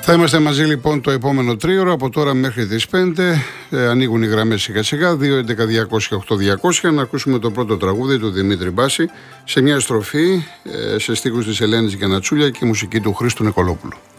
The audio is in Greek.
Θα είμαστε μαζί λοιπόν το επόμενο τρίωρο από τώρα μέχρι τις 5. Ανοίγουν οι γραμμές σιγά σιγά. 2.11.200.8.200. Να ακούσουμε το πρώτο τραγούδι του Δημήτρη Μπάση σε μια στροφή σε στίχους της Ελένης Γιαννατσούλια και μουσική του Χρήστου Νικολόπουλου.